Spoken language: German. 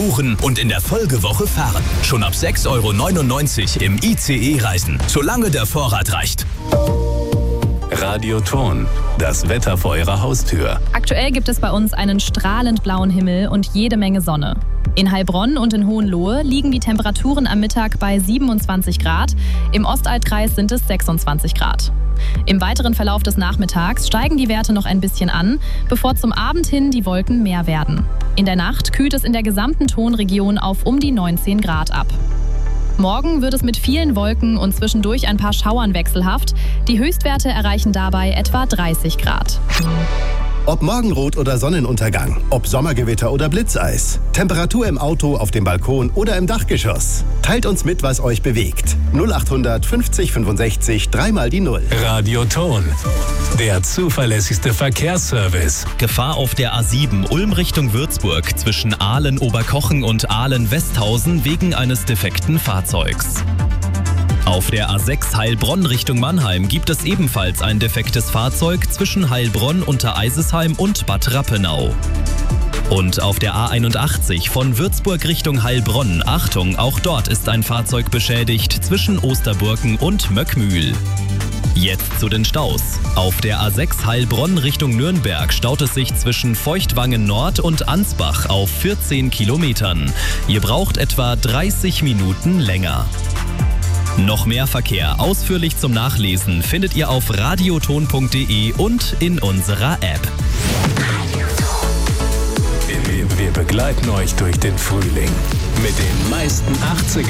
buchen und in der Folgewoche fahren. Schon ab 6,99 € im ICE reisen, solange der Vorrat reicht. Radioton, das Wetter vor Ihrer Haustür. Aktuell gibt es bei uns einen strahlend blauen Himmel und jede Menge Sonne. In Heilbronn und in Hohenlohe liegen die Temperaturen am Mittag bei 27 Grad. Im Ostaltkreis sind es 26 Grad. Im weiteren Verlauf des Nachmittags steigen die Werte noch ein bisschen an, bevor zum Abend hin die Wolken mehr werden. In der Nacht kühlt es in der gesamten Tonregion auf um die 19 Grad ab. Morgen wird es mit vielen Wolken und zwischendurch ein paar Schauern wechselhaft. Die Höchstwerte erreichen dabei etwa 30 Grad. Ob Morgenrot oder Sonnenuntergang, ob Sommergewitter oder Blitzeis, Temperatur im Auto, auf dem Balkon oder im Dachgeschoss. Teilt uns mit, was euch bewegt. 0800 50 65 3 die 0. Radioton, der zuverlässigste Verkehrsservice. Gefahr auf der A7 Ulm Richtung Würzburg zwischen Aalen-Oberkochen und Aalen-Westhausen wegen eines defekten Fahrzeugs. Auf der A6 Heilbronn Richtung Mannheim gibt es ebenfalls ein defektes Fahrzeug zwischen Heilbronn, Untereisesheim und Bad Rappenau. Und auf der A81 von Würzburg Richtung Heilbronn, Achtung, auch dort ist ein Fahrzeug beschädigt zwischen Osterburken und Möckmühl. Jetzt zu den Staus. Auf der A6 Heilbronn Richtung Nürnberg staut es sich zwischen Feuchtwangen Nord und Ansbach auf 14 Kilometern. Ihr braucht etwa 30 Minuten länger. Noch mehr Verkehr ausführlich zum Nachlesen findet ihr auf radioton.de und in unserer App. Wir begleiten euch durch den Frühling mit den meisten 80er